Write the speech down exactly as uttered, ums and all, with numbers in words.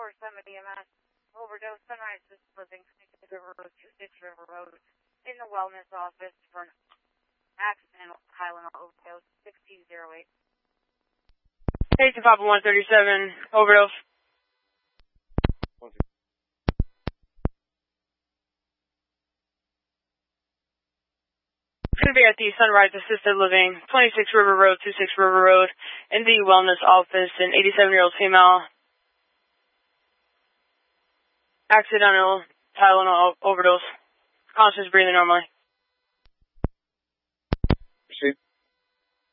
four seven E M S. Overdose, Sunrise Assisted Living, twenty-six River Road, twenty-six River Road, in the wellness office for an accidental Tylenol overdose, sixteen oh eight. Station Papa one thirty-seven, overdose. Going to be at the Sunrise Assisted Living, twenty-six River Road, twenty-six River Road, in the wellness office, an eighty-seven-year-old female. Accidental Tylenol overdose. Conscious breathing normally.